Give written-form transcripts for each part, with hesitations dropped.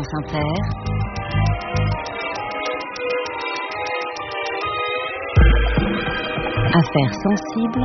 France Inter. Affaires sensibles.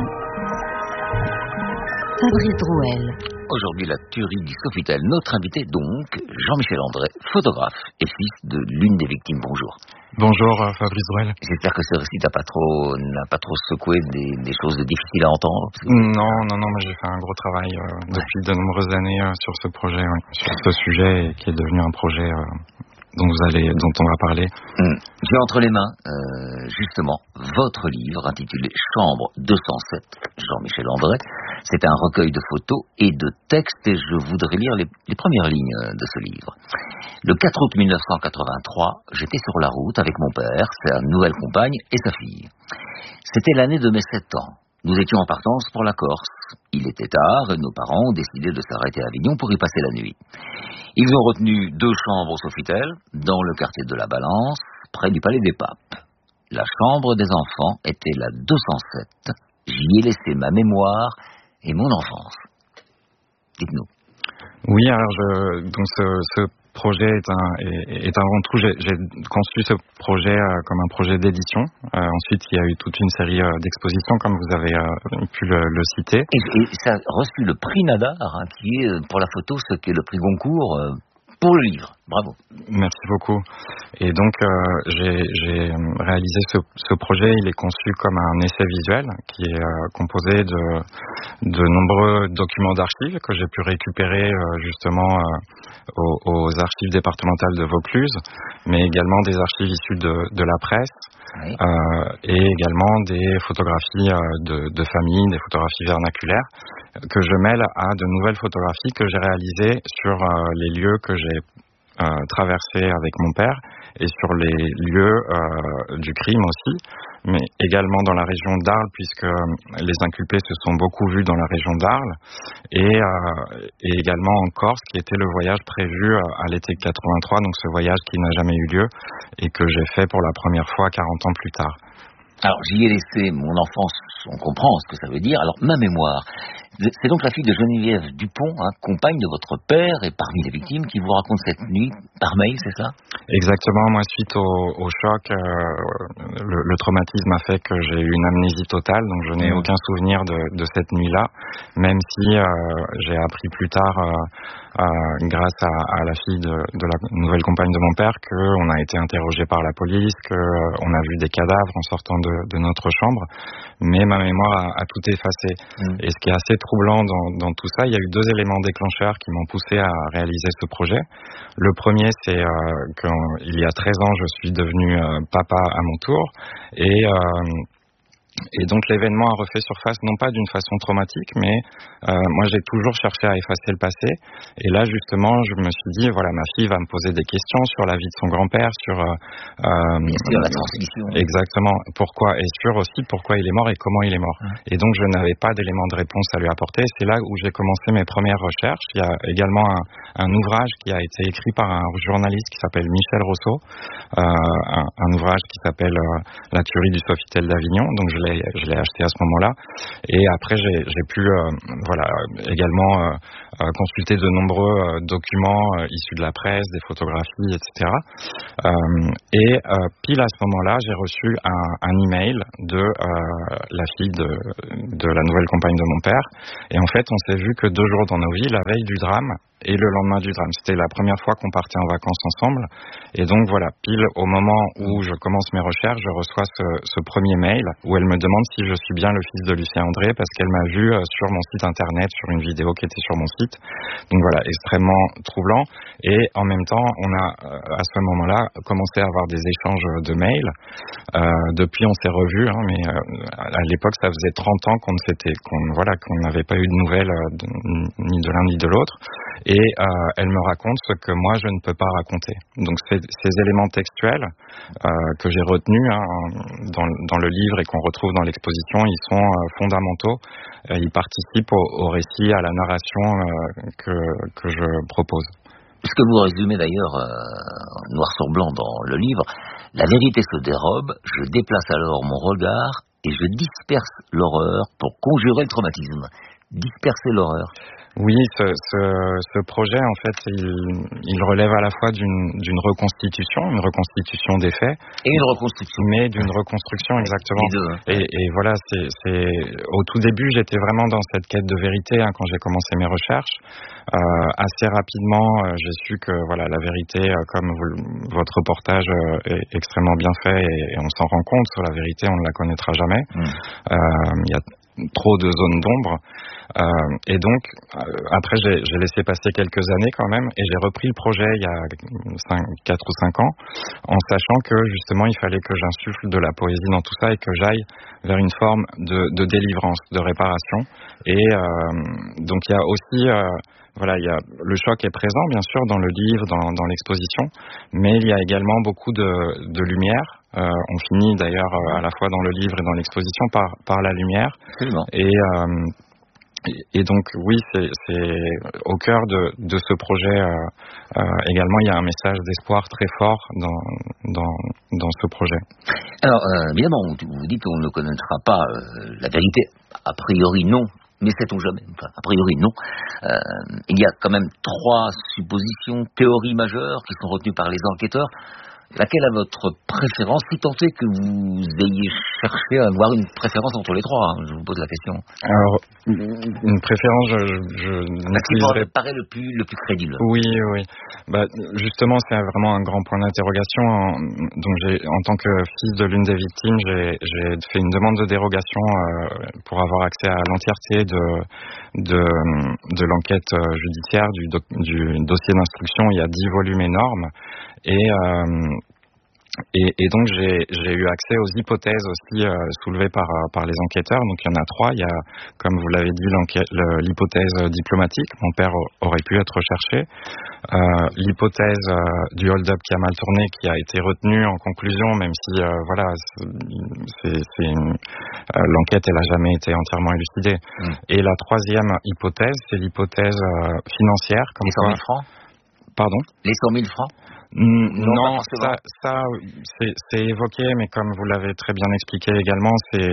Fabrice Drouel. Aujourd'hui, la tuerie du Sofitel. Notre invité, donc, Jean-Michel André, photographe et fils de l'une des victimes. Bonjour. Bonjour, Fabrice Drouel. J'espère que ce récit n'a pas trop secoué des choses difficiles à entendre. Non, moi j'ai fait un gros travail depuis de nombreuses années sur ce projet, sur ce sujet, qui est devenu un projet dont on va parler. J'ai entre les mains, justement, votre livre intitulé Chambre 207, Jean-Michel André. C'est un recueil de photos et de textes et je voudrais lire les premières lignes de ce livre. Le 4 août 1983, j'étais sur la route avec mon père, sa nouvelle compagne et sa fille. C'était l'année de mes 7 ans. Nous étions en partance pour la Corse. Il était tard et nos parents ont décidé de s'arrêter à Avignon pour y passer la nuit. Ils ont retenu 2 chambres au Sofitel, dans le quartier de la Balance, près du Palais des Papes. La chambre des enfants était la 207. J'y ai laissé ma mémoire et mon enfance. Dites-nous. Oui, alors donc ce projet est avant tout, j'ai conçu ce projet comme un projet d'édition. Ensuite, il y a eu toute une série d'expositions, comme vous avez pu le citer. Et ça a reçu le prix Nadar, qui est pour la photo ce qu'est le prix Goncourt pour le livre. Bravo. Merci beaucoup. Et donc, j'ai réalisé ce projet. Il est conçu comme un essai visuel qui est composé de nombreux documents d'archives que j'ai pu récupérer justement aux archives départementales de Vaucluse, mais également des archives issues de la presse. Oui. Et également des photographies de famille, des photographies vernaculaires que je mêle à de nouvelles photographies que j'ai réalisées sur les lieux que j'ai traversés avec mon père et sur les lieux du crime aussi, mais également dans la région d'Arles puisque les inculpés se sont beaucoup vus dans la région d'Arles et également en Corse qui était le voyage prévu à l'été 83, donc ce voyage qui n'a jamais eu lieu et que j'ai fait pour la première fois 40 ans plus tard. Alors, j'y ai laissé mon enfance, on comprend ce que ça veut dire. Alors, ma mémoire, c'est donc la fille de Geneviève Dupont, compagne de votre père et parmi les victimes, qui vous raconte cette nuit par mail, c'est ça? Exactement. Moi, suite au choc, le traumatisme a fait que j'ai eu une amnésie totale, donc je n'ai aucun souvenir de cette nuit-là, même si j'ai appris plus tard, grâce à la fille de la nouvelle compagne de mon père, qu'on a été interrogé par la police, qu'on a vu des cadavres en sortant de notre chambre, mais ma mémoire a tout effacé. Et ce qui est assez troublant dans tout ça, il y a eu 2 éléments déclencheurs qui m'ont poussé à réaliser ce projet. Le premier, c'est qu'il y a 13 ans, je suis devenu papa à mon tour, et donc l'événement a refait surface, non pas d'une façon traumatique, mais moi j'ai toujours cherché à effacer le passé. Et là justement, je me suis dit, voilà, ma fille va me poser des questions sur la vie de son grand-père, sur la transmission. Exactement. Pourquoi, et sur aussi pourquoi il est mort et comment il est mort. Et donc je n'avais pas d'éléments de réponse à lui apporter. C'est là où j'ai commencé mes premières recherches. Il y a également un ouvrage qui a été écrit par un journaliste qui s'appelle Michel Rousseau, un ouvrage qui s'appelle La tuerie du Sofitel d'Avignon. Donc je l'ai acheté à ce moment-là, et après j'ai pu également consulter de nombreux documents issus de la presse, des photographies, etc. Et pile à ce moment-là, j'ai reçu un email de la fille de la nouvelle compagne de mon père, et en fait on s'est vu que 2 jours dans nos vies, la veille du drame et le lendemain du drame. C'était la première fois qu'on partait en vacances ensemble, et donc voilà, pile au moment où je commence mes recherches, je reçois ce premier mail où elle me demande si je suis bien le fils de Lucien André, parce qu'elle m'a vu sur mon site internet, sur une vidéo qui était sur mon site. Donc voilà, extrêmement troublant. Et en même temps, on a à ce moment-là commencé à avoir des échanges de mails. Depuis, on s'est revus, mais à l'époque, ça faisait 30 ans qu'on n'avait pas eu de nouvelles ni de l'un ni de l'autre. Et elle me raconte ce que moi je ne peux pas raconter. Donc ces éléments textuels que j'ai retenus dans le livre et qu'on retrouve dans l'exposition, ils sont fondamentaux. Ils participent au récit, à la narration que je propose. Ce que vous résumez d'ailleurs noir sur blanc dans le livre, la vérité se dérobe, je déplace alors mon regard et je disperse l'horreur pour conjurer le traumatisme. disperser l'horreur. Oui, ce projet, en fait, il relève à la fois d'une reconstitution des faits. Et une reconstruction. Mais d'une reconstruction, exactement. Les deux, hein. Et voilà, au tout début, j'étais vraiment dans cette quête de vérité, quand j'ai commencé mes recherches. Assez rapidement, j'ai su que, voilà, la vérité, comme votre reportage est extrêmement bien fait et on s'en rend compte, sur la vérité, on ne la connaîtra jamais. Il y a trop de zones d'ombre. Et donc, après, j'ai laissé passer quelques années quand même, et j'ai repris le projet il y a 4 ou 5 ans, en sachant que justement, il fallait que j'insuffle de la poésie dans tout ça et que j'aille vers une forme de délivrance, de réparation. Et donc, il y a aussi... Voilà, le choc est présent, bien sûr, dans le livre, dans l'exposition, mais il y a également beaucoup de lumière. On finit d'ailleurs à la fois dans le livre et dans l'exposition par la lumière. Absolument. Et donc, oui, c'est au cœur de ce projet également, il y a un message d'espoir très fort dans ce projet. Alors, évidemment, vous dites qu'on ne connaîtra pas la vérité. A priori, non. Mais sait-on jamais? Enfin, a priori, non. Il y a quand même 3 suppositions, théories majeures qui sont retenues par les enquêteurs. Laquelle a votre préférence, si tant est que vous ayez cherché à avoir une préférence entre les 3, je vous pose la question. Alors, une préférence, je n'utiliserai... paraît le plus crédible. Oui. Justement, c'est vraiment un grand point d'interrogation. Donc, en tant que fils de l'une des victimes, j'ai fait une demande de dérogation pour avoir accès à l'entièreté de l'enquête judiciaire, du dossier d'instruction. Il y a 10 volumes énormes. Et donc j'ai eu accès aux hypothèses aussi soulevées par les enquêteurs. Donc il y en a 3. Il y a, comme vous l'avez dit, l'hypothèse diplomatique. Mon père aurait pu être recherché. L'hypothèse du hold-up qui a mal tourné, qui a été retenue en conclusion, même si l'enquête elle a jamais été entièrement élucidée. Et la 3e hypothèse, c'est l'hypothèse financière. Les 100 000 francs. Pardon. Les 100 000 francs. Non, ça c'est évoqué, mais comme vous l'avez très bien expliqué également, c'est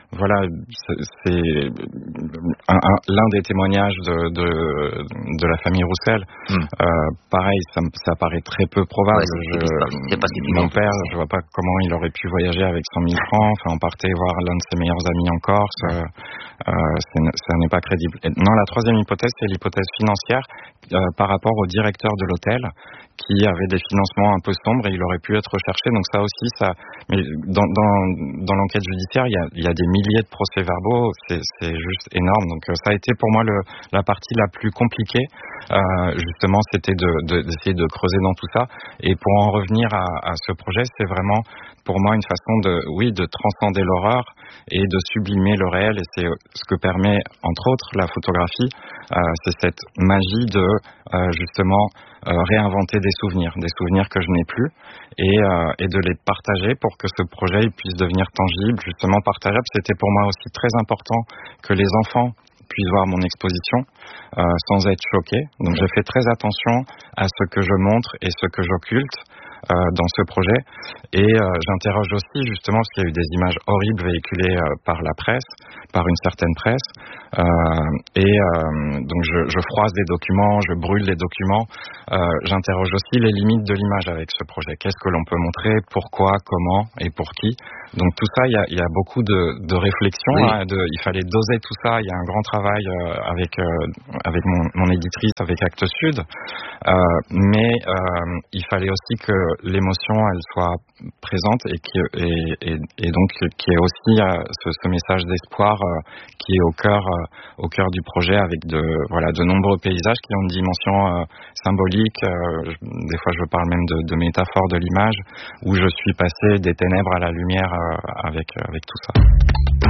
l'un des témoignages de la famille Roussel. Pareil, ça paraît très peu probable. Mon père, je vois pas comment il aurait pu voyager avec 100 000 francs. Enfin, on partait voir l'un de ses meilleurs amis en Corse. Ça n'est pas crédible. Non, la 3e hypothèse, c'est l'hypothèse financière par rapport au directeur de l'hôtel, qui avait des financements un peu sombres et il aurait pu être recherché. Donc ça aussi, mais dans l'enquête judiciaire, il y a des milliers de procès-verbaux, c'est juste énorme. Donc ça a été pour moi la partie la plus compliquée. Justement, c'était d'essayer de creuser dans tout ça. Et pour en revenir à ce projet, c'est vraiment pour moi une façon de transcender l'horreur et de sublimer le réel. Et c'est ce que permet, entre autres, la photographie. C'est cette magie de justement réinventer des souvenirs que je n'ai plus, et de les partager pour que ce projet puisse devenir tangible, justement partageable. C'était pour moi aussi très important que les enfants puissent voir mon exposition sans être choqués. Donc je fais très attention à ce que je montre et ce que j'occulte dans ce projet, et j'interroge aussi justement parce qu'il y a eu des images horribles véhiculées par la presse, par une certaine presse, donc je froisse des documents, je brûle des documents. J'interroge aussi les limites de l'image avec ce projet. Qu'est-ce que l'on peut montrer, pourquoi, comment et pour qui. Donc tout ça, il y a beaucoup de réflexion. Oui. Il fallait doser tout ça. Il y a un grand travail avec mon éditrice, avec Actes Sud, mais il fallait aussi que l'émotion elle soit présente et donc qu'il y ait aussi ce message d'espoir qui est au cœur du projet, avec de nombreux paysages qui ont une dimension symbolique. Des fois je parle même de métaphore de l'image, où je suis passé des ténèbres à la lumière avec tout ça.